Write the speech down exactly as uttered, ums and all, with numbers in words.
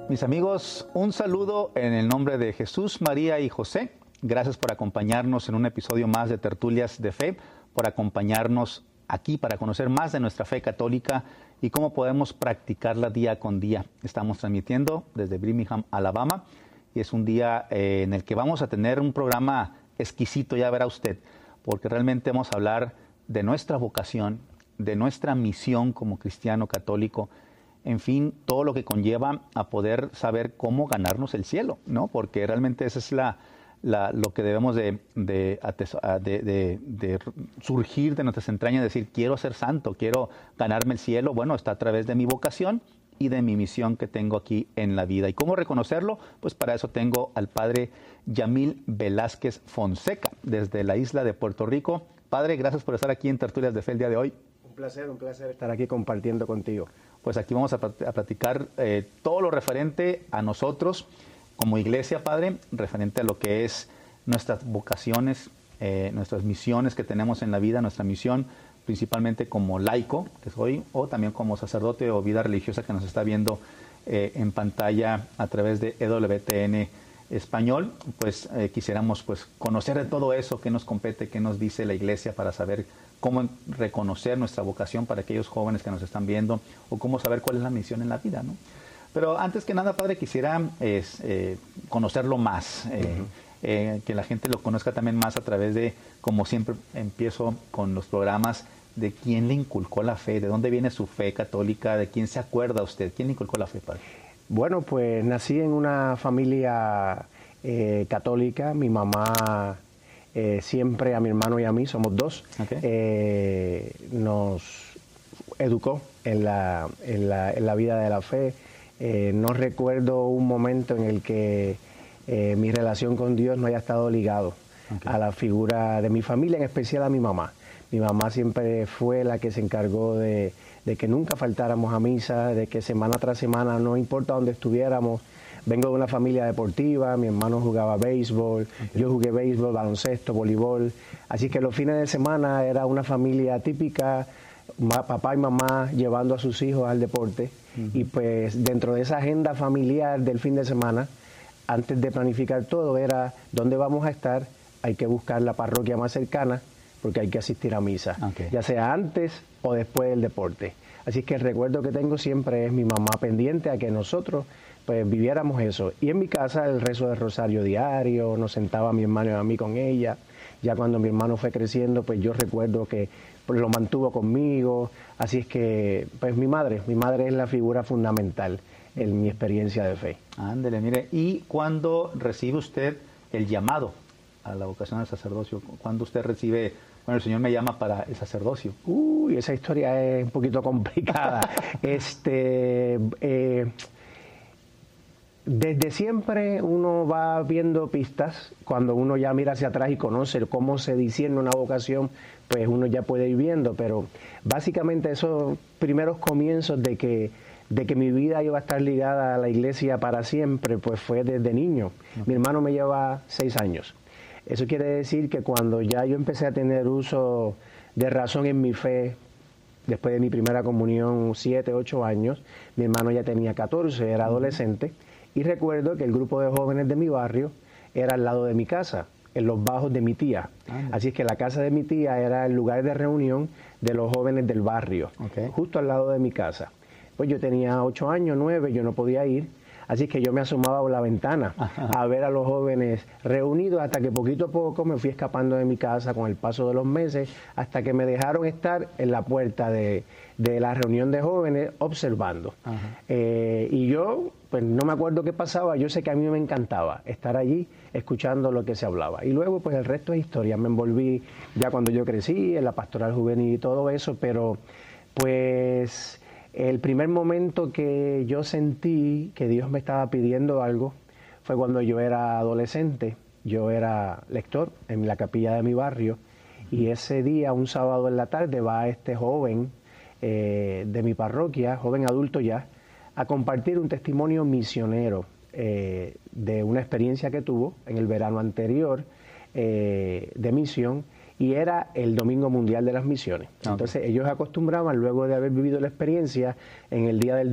Mis amigos, un saludo en el nombre de Jesús, María y José. Gracias por acompañarnos en un episodio más de Tertulias de Fe, por acompañarnos aquí para conocer más de nuestra fe católica y cómo podemos practicarla día con día. Estamos transmitiendo desde Birmingham, Alabama, y es un día eh, en el que vamos a tener un programa exquisito, ya verá usted, porque realmente vamos a hablar de nuestra vocación, de nuestra misión como cristiano católico, en fin, todo lo que conlleva a poder saber cómo ganarnos el cielo, ¿no? Porque realmente esa es la, la, lo que debemos de, de, de, de, de surgir de nuestras entrañas, decir, quiero ser santo, quiero ganarme el cielo. Bueno, está a través de mi vocación y de mi misión que tengo aquí en la vida. ¿Y cómo reconocerlo? Pues para eso tengo al padre Yamil Velázquez Fonseca, desde la isla de Puerto Rico. Padre, gracias por estar aquí en Tertulias de Fe el día de hoy. Un placer, un placer estar aquí compartiendo contigo. Pues aquí vamos a, a platicar eh, todo lo referente a nosotros como iglesia, Padre, referente a lo que es nuestras vocaciones, eh, nuestras misiones que tenemos en la vida, nuestra misión principalmente como laico, que soy, o también como sacerdote o vida religiosa que nos está viendo eh, en pantalla a través de E W T N Español. Pues eh, quisiéramos pues conocer de todo eso, qué nos compete, qué nos dice la iglesia para saber cómo reconocer nuestra vocación para aquellos jóvenes que nos están viendo, o cómo saber cuál es la misión en la vida, ¿no? Pero antes que nada, Padre, quisiera es, eh, conocerlo más, eh, uh-huh. eh, que la gente lo conozca también más a través de, como siempre empiezo con los programas, de quién le inculcó la fe, de dónde viene su fe católica, de quién se acuerda usted, quién le inculcó la fe, Padre. Bueno, pues nací en una familia eh, católica. Mi mamá eh, siempre, a mi hermano y a mí, somos dos, okay. eh, nos educó en la, en, la, en la vida de la fe. Eh, no recuerdo un momento en el que eh, mi relación con Dios no haya estado ligado okay. a la figura de mi familia, en especial a mi mamá. Mi mamá siempre fue la que se encargó de, de que nunca faltáramos a misa, de que semana tras semana, no importa dónde estuviéramos. Vengo de una familia deportiva, mi hermano jugaba béisbol, okay. yo jugué béisbol, baloncesto, voleibol. Así que los fines de semana era una familia típica, papá y mamá llevando a sus hijos al deporte. Uh-huh. Y pues dentro de esa agenda familiar del fin de semana, antes de planificar todo, era dónde vamos a estar, hay que buscar la parroquia más cercana, porque hay que asistir a misa, okay. ya sea antes o después del deporte. Así que el recuerdo que tengo siempre es mi mamá pendiente a que nosotros pues viviéramos eso. Y en mi casa el rezo del rosario diario, nos sentaba mi hermano y a mí con ella. Ya cuando mi hermano fue creciendo, pues yo recuerdo que pues, lo mantuvo conmigo. Así es que, pues mi madre, mi madre es la figura fundamental en mi experiencia de fe. Ándele, mire, ¿y cuándo recibe usted el llamado a la vocación al sacerdocio? ¿Cuándo usted recibe, bueno, el Señor me llama para el sacerdocio? Uy, esa historia es un poquito complicada. este... Eh, Desde siempre uno va viendo pistas. Cuando uno ya mira hacia atrás y conoce cómo se discierne una vocación, pues uno ya puede ir viendo. Pero básicamente esos primeros comienzos de que, de que mi vida iba a estar ligada a la iglesia para siempre, pues fue desde niño. Okay. Mi hermano me lleva seis años. Eso quiere decir que cuando ya yo empecé a tener uso de razón en mi fe, después de mi primera comunión, siete, ocho años, mi hermano ya tenía catorce, era adolescente. Y recuerdo que el grupo de jóvenes de mi barrio era al lado de mi casa, en los bajos de mi tía. Ah, Así es que la casa de mi tía era el lugar de reunión de los jóvenes del barrio, okay. justo al lado de mi casa. Pues yo tenía ocho años, nueve, yo no podía ir. Así que yo me asomaba por la ventana Ajá. a ver a los jóvenes reunidos hasta que poquito a poco me fui escapando de mi casa con el paso de los meses, hasta que me dejaron estar en la puerta de, de la reunión de jóvenes observando. Eh, y yo, pues no me acuerdo qué pasaba, yo sé que a mí me encantaba estar allí escuchando lo que se hablaba. Y luego pues el resto es historia, me envolví ya cuando yo crecí en la pastoral juvenil y todo eso, pero pues... El primer momento que yo sentí que Dios me estaba pidiendo algo fue cuando yo era adolescente. Yo era lector en la capilla de mi barrio y ese día, un sábado en la tarde, va este joven eh, de mi parroquia, joven adulto ya, a compartir un testimonio misionero eh, de una experiencia que tuvo en el verano anterior eh, de misión. Y era el Domingo Mundial de las Misiones. Okay. Entonces ellos acostumbraban, luego de haber vivido la experiencia, en el día del